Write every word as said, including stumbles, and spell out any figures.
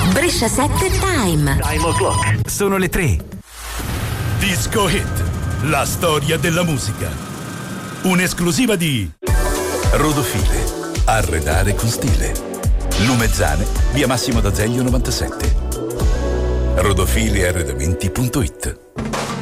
Brescia sette Time. Time o'clock. Sono le tre. Disco Hit, la storia della musica. Un'esclusiva di Rodofile, arredare con stile. Lumezzane, via Massimo d'Azeglio novantasette. rodofile arredamenti punto it.